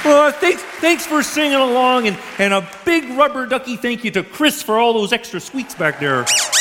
Thanks for singing along, and a big rubber ducky thank you to Chris for all those extra squeaks back there.